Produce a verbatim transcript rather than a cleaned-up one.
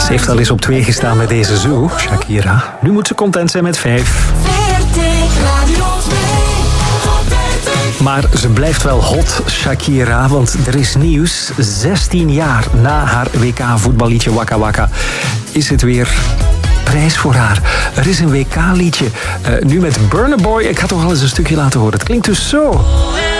Ze heeft al eens op twee gestaan met deze zo, Shakira. Nu moet ze content zijn met vijf. Maar ze blijft wel hot, Shakira, want er is nieuws. zestien jaar na haar W K-voetballiedje Waka Waka is het weer prijs voor haar. Er is een W K-liedje, uh, nu met Burna Boy. Ik ga toch al eens een stukje laten horen. Het klinkt dus zo.